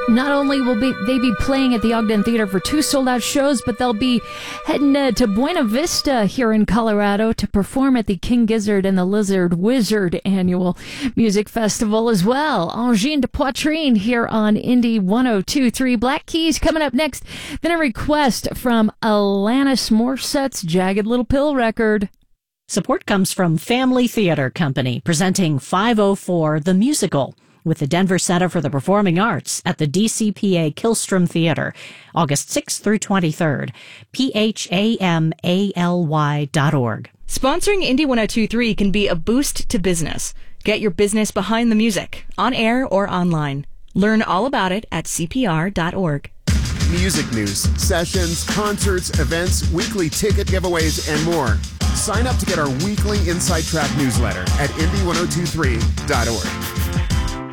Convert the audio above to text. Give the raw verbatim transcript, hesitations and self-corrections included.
Not only will be, they be playing at the Ogden Theater for two sold-out shows, but they'll be heading uh, to Buena Vista here in Colorado to perform at the King Gizzard and the Lizard Wizard annual music festival as well. Angine de Poitrine here on Indie one oh two point three. Black Keys coming up next. Then a request from Alanis Morissette's Jagged Little Pill record. Support comes from Family Theater Company, presenting five oh four The Musical, with the Denver Center for the Performing Arts at the D C P A Killstrom Theater, August sixth through twenty-third. P H A M A L Y dot org. Sponsoring Indie one oh two point three can be a boost to business. Get your business behind the music, on air or online. Learn all about it at C P R dot org. Music news, sessions, concerts, events, weekly ticket giveaways, and more. Sign up to get our weekly Inside Track newsletter at indie one oh two three dot org.